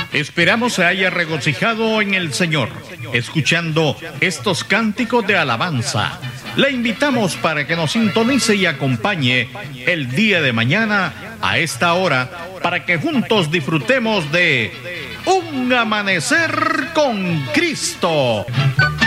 Esperamos se haya regocijado en el Señor, escuchando estos cánticos de alabanza. Le invitamos para que nos sintonice y acompañe el día de mañana a esta hora, para que juntos disfrutemos de Un Amanecer con Cristo.